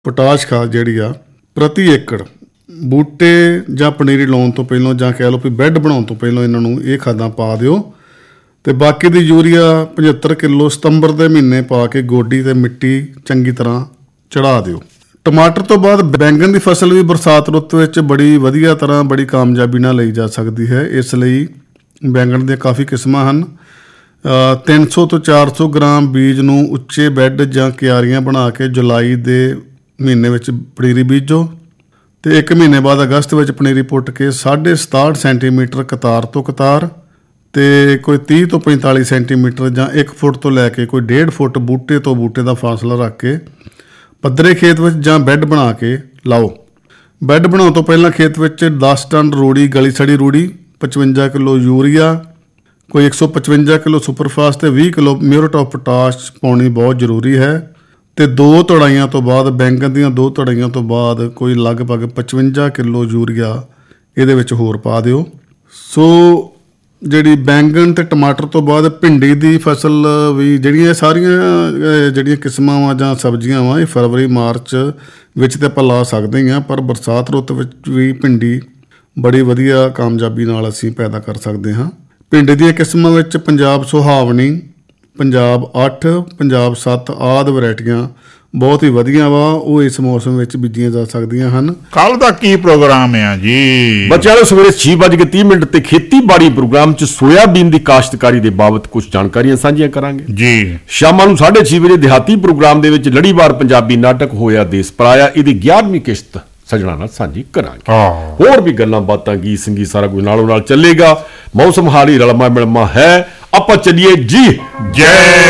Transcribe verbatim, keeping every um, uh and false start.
Potash खाद जिहड़ी आ प्रति एकड़ बूटे जां पनीरी लाउण तो पहिलों जां कह लो भी बैड बनाउण तो पहिलों इन्हां नूं ये खादां पा दिओ ते बाकी दी यूरिया पचहत्तर किलो सतंबर दे महीने पा के गोडी ते मिट्टी चंगी तरह चढ़ा दिओ। टमाटर तो बाद बैंगन की फसल भी बरसात रुੱਤ ਵਿੱਚ बड़ी ਵਧੀਆ ਤਰ੍ਹਾਂ बड़ी ਕਾਮਯਾਬੀ ਨਾਲ ਲਈ ਜਾ ਸਕਦੀ ਹੈ। ਇਸ ਲਈ बैंगन ਦੀਆਂ ਕਾਫੀ ਕਿਸਮਾਂ ਹਨ। ਤਿੰਨ ਸੌ ਤੋਂ ਚਾਰ ਸੌ ਗ੍ਰਾਮ ਬੀਜ ਨੂੰ ਉੱਚੇ ਬੈੱਡ ਜਾਂ ਕਿਆਰੀਆਂ ਬਣਾ ਕੇ ਜੁਲਾਈ ਦੇ ਮਹੀਨੇ ਵਿੱਚ ਪਨੀਰੀ ਬੀਜੋ ਅਤੇ ਇੱਕ ਮਹੀਨੇ ਬਾਅਦ ਅਗਸਤ ਵਿੱਚ ਪਨੀਰੀ ਪੁੱਟ ਕੇ ਸਾਢੇ ਸਤਾਹਠ ਸੈਂਟੀਮੀਟਰ ਕਤਾਰ ਤੋਂ ਕਤਾਰ ਅਤੇ ਕੋਈ ਤੀਹ ਤੋਂ ਪੈਂਤਾਲੀ ਸੈਂਟੀਮੀਟਰ ਜਾਂ ਇੱਕ ਫੁੱਟ ਤੋਂ ਲੈ ਕੇ ਕੋਈ ਡੇਢ ਫੁੱਟ ਬੂਟੇ ਤੋਂ ਬੂਟੇ ਦਾ ਫਾਸਲਾ ਰੱਖ ਕੇ ਪੱਧਰੇ ਖੇਤ ਵਿੱਚ ਜਾਂ ਬੈੱਡ ਬਣਾ ਕੇ ਲਾਓ। ਬੈੱਡ ਬਣਾਉਣ ਤੋਂ ਪਹਿਲਾਂ ਖੇਤ ਵਿੱਚ ਦਸ ਟਨ ਰੂੜੀ ਗਲੀ ਸੜੀ ਰੂੜੀ ਪਚਵੰਜਾ ਕਿਲੋ ਯੂਰੀਆ ਕੋਈ ਇੱਕ ਸੌ ਪਚਵੰਜਾ ਕਿਲੋ ਸੁਪਰਫਾਸ ਅਤੇ ਵੀਹ ਕਿਲੋ ਮਿਊਰੇਟ ਆਫ ਪੋਟਾਸ਼ ਪਾਉਣੀ ਬਹੁਤ ਜ਼ਰੂਰੀ ਹੈ। ਅਤੇ ਦੋ ਤੜਾਈਆਂ ਤੋਂ ਬਾਅਦ ਬੈਂਗਣ ਦੀਆਂ ਦੋ ਤੜਾਈਆਂ ਤੋਂ ਬਾਅਦ ਕੋਈ ਲਗਭਗ ਪਚਵੰਜਾ ਕਿਲੋ ਯੂਰੀਆ ਇਹਦੇ ਵਿੱਚ ਹੋਰ ਪਾ ਦਿਓ। ਸੋ ਜਿਹੜੀ ਬੈਂਗਣ ਅਤੇ ਟਮਾਟਰ ਤੋਂ ਬਾਅਦ ਭਿੰਡੀ ਦੀ ਫਸਲ ਵੀ ਜਿਹੜੀਆਂ ਸਾਰੀਆਂ ਜਿਹੜੀਆਂ ਕਿਸਮਾਂ ਵਾ ਜਾਂ ਸਬਜ਼ੀਆਂ ਵਾ ਇਹ ਫਰਵਰੀ ਮਾਰਚ ਵਿੱਚ ਤਾਂ ਆਪਾਂ ਲਾ ਸਕਦੇ ਹੀ ਹਾਂ, ਪਰ ਬਰਸਾਤ ਰੁੱਤ ਵਿੱਚ ਵੀ ਭਿੰਡੀ ਬੜੀ ਵਧੀਆ ਕਾਮਯਾਬੀ ਨਾਲ ਅਸੀਂ ਪੈਦਾ ਕਰ ਸਕਦੇ ਹਾਂ। ਭਿੰਡੀ ਦੀਆਂ ਕਿਸਮਾਂ ਵਿੱਚ ਪੰਜਾਬ ਸੁਹਾਵਣੀ, ਪੰਜਾਬ ਅੱਠ, ਪੰਜਾਬ ਸੱਤ ਆਦਿ ਵੈਰਾਈਟੀਆਂ ਬਹੁਤ ਹੀ ਵਧੀਆ ਵਾ, ਉਹ ਇਸ ਮੌਸਮ ਵਿੱਚ ਬੀਜੀਆਂ ਜਾ ਸਕਦੀਆਂ ਹਨ। ਕੱਲ ਦਾ ਕੀ ਪ੍ਰੋਗਰਾਮ ਹੈ ਜੀ ਬੱਚਿਆਂ ਨੂੰ? ਸਵੇਰੇ ਛੇ ਵੱਜ ਕੇ ਤੀਹ ਮਿੰਟ ਤੇ ਖੇਤੀਬਾੜੀ ਪ੍ਰੋਗਰਾਮ 'ਚ ਸੋਇਆਬੀਨ ਦੀ ਕਾਸ਼ਤਕਾਰੀ ਦੇ ਬਾਬਤ ਕੁਝ ਜਾਣਕਾਰੀਆਂ ਸਾਂਝੀਆਂ ਕਰਾਂਗੇ ਜੀ। ਸ਼ਾਮਾਂ ਨੂੰ ਸਾਢੇ ਛੇ ਵਜੇ ਦਿਹਾਤੀ ਪ੍ਰੋਗਰਾਮ ਦੇ ਵਿੱਚ ਲੜੀਵਾਰ ਪੰਜਾਬੀ ਨਾਟਕ ਹੋਇਆ ਦੇਸ ਪਰਾਇਆ, ਇਹਦੀ ਗਿਆਰਵੀਂ ਕਿਸ਼ਤ ਸਜਣਾ ਨਾਲ ਸਾਂਝੀ ਕਰਾਂਗੇ। ਹੋਰ ਵੀ ਗੱਲਾਂ ਬਾਤਾਂ ਗੀਤ ਸੰਗੀਤ ਸਾਰਾ ਕੁਝ ਨਾਲੋਂ ਨਾਲ ਚੱਲੇਗਾ। ਮੌਸਮ ਹਾਲ ਹੀ ਰਲਮਾ ਮਿਲਮਾ ਹੈ। ਆਪਾਂ ਚੱਲੀਏ ਜੀ। ਜੈ